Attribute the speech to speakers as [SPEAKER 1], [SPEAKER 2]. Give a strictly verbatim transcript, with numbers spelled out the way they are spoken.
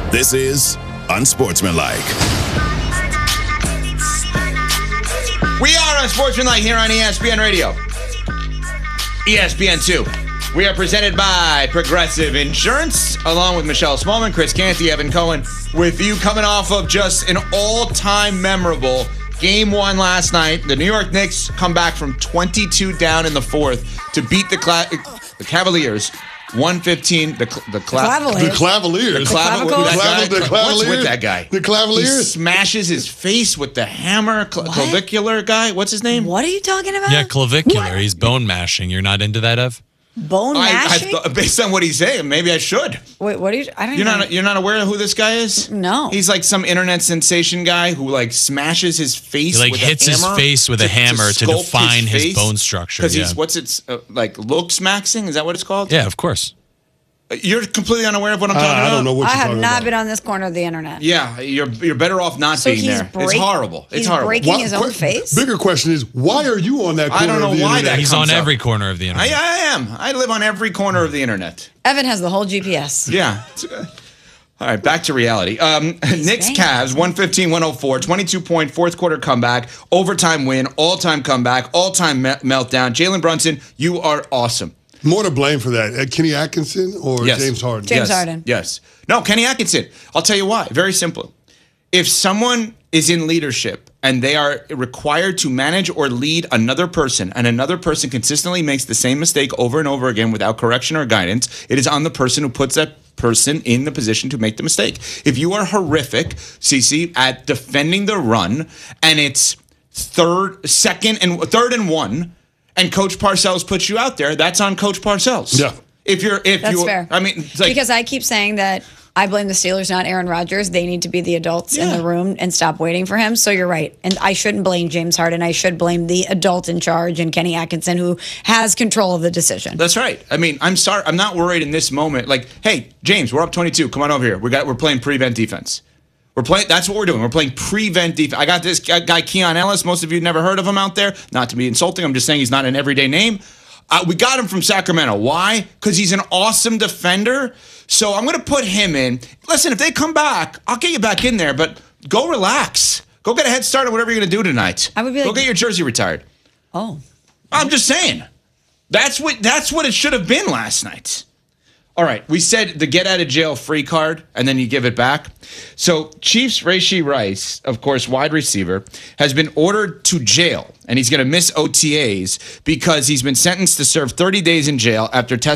[SPEAKER 1] This is Unsportsmanlike.
[SPEAKER 2] We are Unsportsmanlike here on E S P N Radio. E S P N two. We are presented by Progressive Insurance, along with Michelle Smallman, Chris Canty, Evan Cohen, with you coming off of just an all-time memorable game one last night. The New York Knicks come back from twenty-two down in the fourth to beat the, Cla- the Cavaliers. one fifteen, the the, cla-
[SPEAKER 3] The
[SPEAKER 4] Clavaliers.
[SPEAKER 3] The Clavaliers.
[SPEAKER 2] The Clavaliers.
[SPEAKER 3] The,
[SPEAKER 2] That guy,
[SPEAKER 3] Clav- the Clavaliers.
[SPEAKER 2] What's with that guy?
[SPEAKER 3] The Clavaliers.
[SPEAKER 2] He smashes his face with the hammer. Cl- clavicular guy. What's his name?
[SPEAKER 4] What are you talking about?
[SPEAKER 5] Yeah, clavicular. He's bone mashing. You're not into that, Ev?
[SPEAKER 4] Bone
[SPEAKER 2] I, I
[SPEAKER 4] mashing?
[SPEAKER 2] th- based on what he's saying, maybe I should.
[SPEAKER 4] Wait, what are you? I don't
[SPEAKER 2] You're
[SPEAKER 4] know.
[SPEAKER 2] not you're not aware of who this guy is?
[SPEAKER 4] No.
[SPEAKER 2] He's like some internet sensation guy who like smashes his face.
[SPEAKER 5] He like
[SPEAKER 2] with
[SPEAKER 5] hits
[SPEAKER 2] a
[SPEAKER 5] his
[SPEAKER 2] hammer
[SPEAKER 5] face with a hammer to,
[SPEAKER 2] sculpt
[SPEAKER 5] define his,
[SPEAKER 2] face.
[SPEAKER 5] bone structure.
[SPEAKER 2] Because
[SPEAKER 5] Yeah.
[SPEAKER 2] he's what's it's uh, like looks maxing? Is that what it's called?
[SPEAKER 5] yeah, of course.
[SPEAKER 2] You're completely unaware of what I'm talking
[SPEAKER 3] I,
[SPEAKER 2] about.
[SPEAKER 3] I don't know what
[SPEAKER 4] I
[SPEAKER 3] you're
[SPEAKER 4] have
[SPEAKER 3] talking
[SPEAKER 4] not
[SPEAKER 3] about.
[SPEAKER 4] been on this corner of the internet.
[SPEAKER 2] Yeah, you're you're better off not
[SPEAKER 4] So
[SPEAKER 2] being
[SPEAKER 4] he's
[SPEAKER 2] there.
[SPEAKER 4] break-
[SPEAKER 2] it's horrible. It's
[SPEAKER 4] he's
[SPEAKER 2] horrible.
[SPEAKER 4] breaking
[SPEAKER 3] Why-
[SPEAKER 4] his own
[SPEAKER 3] qu-
[SPEAKER 4] face?
[SPEAKER 3] Bigger question is, why are you on that
[SPEAKER 2] I
[SPEAKER 3] corner
[SPEAKER 2] don't know
[SPEAKER 3] of the
[SPEAKER 2] why
[SPEAKER 3] internet?
[SPEAKER 2] that
[SPEAKER 5] He's
[SPEAKER 2] comes
[SPEAKER 5] on
[SPEAKER 2] up.
[SPEAKER 5] every corner of the
[SPEAKER 2] I,
[SPEAKER 5] internet.
[SPEAKER 2] I am. I live on every corner of the internet.
[SPEAKER 4] Evan has the whole G P S.
[SPEAKER 2] Yeah. It's, uh, all right, back to reality. Um, Knicks
[SPEAKER 4] dang.
[SPEAKER 2] Cavs, one fifteen one oh four, twenty-two point fourth quarter comeback, overtime win, all-time comeback, all-time me- meltdown. Jalen Brunson, you are awesome.
[SPEAKER 3] More to blame for that, uh, Kenny Atkinson or
[SPEAKER 2] Yes.
[SPEAKER 3] James Harden?
[SPEAKER 4] James
[SPEAKER 2] yes.
[SPEAKER 4] Harden.
[SPEAKER 2] Yes. No, Kenny Atkinson. I'll tell you why. Very simple. If someone is in leadership and they are required to manage or lead another person, and another person consistently makes the same mistake over and over again without correction or guidance, it is on the person who puts that person in the position to make the mistake. If you are horrific, Cece, at defending the run, and it's third, second, and third and one, and Coach Parcells puts you out there, that's on Coach Parcells.
[SPEAKER 3] Yeah.
[SPEAKER 2] If you're, if
[SPEAKER 4] That's
[SPEAKER 2] you,
[SPEAKER 4] fair.
[SPEAKER 2] I mean, it's like,
[SPEAKER 4] Because I keep saying that I blame the Steelers, not Aaron Rodgers. They need to be the adults in
[SPEAKER 2] Yeah.
[SPEAKER 4] the room and stop waiting for him. So you're right. And I shouldn't blame James Harden. I should blame the adult in charge and Kenny Atkinson, who has control of the decision.
[SPEAKER 2] That's right. I mean, I'm sorry. I'm not worried in this moment. Like, hey, James, we're up twenty-two. Come on over here. We got. We're playing prevent defense. We're playing. That's what we're doing. We're playing prevent defense. I got this guy, guy Keon Ellis. Most of you never heard of him out there. Not to be insulting. I'm just saying he's not an everyday name. Uh, we got him from Sacramento. Why? Because he's an awesome defender. So I'm going to put him in. Listen, if they come back, I'll get you back in there. But go relax. Go get a head start on whatever you're going to do tonight.
[SPEAKER 4] I would be
[SPEAKER 2] go
[SPEAKER 4] like-
[SPEAKER 2] get your jersey retired.
[SPEAKER 4] Oh.
[SPEAKER 2] I'm just saying. That's what that's what it should have been last night. All right, we said the get out of jail free card, and then you give it back. So Chiefs Rashee Rice, of course, wide receiver, has been ordered to jail, and he's going to miss O T As because he's been sentenced to serve thirty days in jail after testifying